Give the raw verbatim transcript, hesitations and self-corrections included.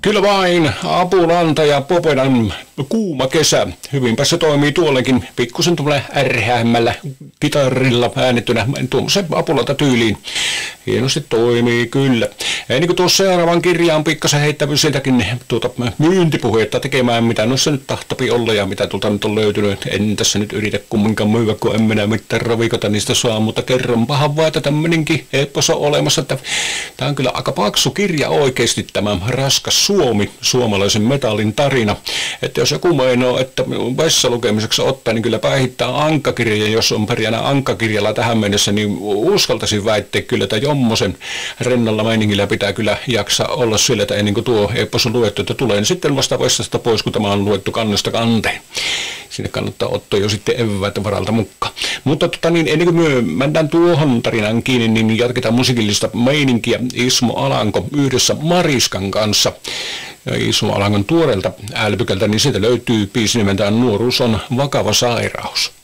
Kyllä vain, Apulanta ja Popedan kuuma kesä. Hyvinpä se toimii tuollekin pikkusen tuolla ärhäämmällä kitarrilla äänettynä tuommoisen Apulanta tyyliin. Hienosti toimii kyllä. Ennen kuin tuossa seuraavan kirjaan pikkasen heittävy sieltäkin tuota myyntipuhetta tekemään, mitä noissa nyt tahtopi olla ja mitä tuolta nyt on löytynyt. En tässä nyt yritä kumminkaan myyä, kun en minä mitään ravikota niistä saa, mutta kerronpahan vaan, että tämmöinenkin epos on olemassa. Että tämä on kyllä aika paksu kirja oikeasti, tämä Raskas Suomi, suomalaisen metallin tarina. Että jos joku meinoo, että vessalukemiseksi ottaa, niin kyllä päihittää ankkakirja. Jos on pärjänä ankkakirjalla tähän mennessä, niin uskaltaisin väittää kyllä, että jommosen rennalla meiningillä pitää kyllä jaksaa olla sillä, että ennen kuin tuo epos on luettu, että tulee sitten vasta vessasta pois, kun tämä on luettu kannesta kanteen. Sinne kannattaa ottaa jo sitten eväät varalta mukaan. Mutta tota niin, ennen kuin me mennään tuohon tarinaan kiinni, niin jatketaan musiikillista meininkiä Ismo Alanko yhdessä Mariskan kanssa. Ja Ismo Alankon tuoreelta älpykältä, niin sieltä löytyy biisi nimeltään Nuoruus on vakava sairaus.